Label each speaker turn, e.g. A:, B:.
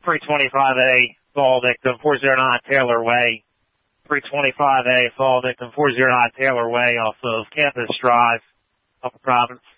A: 325A, fall victim, 409 Taylor Way. 325A, fall victim, 409 Taylor Way off of Campus Drive, Upper Providence.